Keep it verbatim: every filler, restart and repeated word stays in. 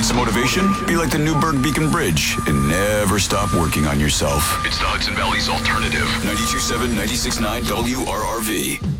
Need some motivation? Be like the Newburgh Beacon Bridge and never stop working on yourself. It's the Hudson Valley's alternative. ninety-two point seven, ninety-six point nine W R R V.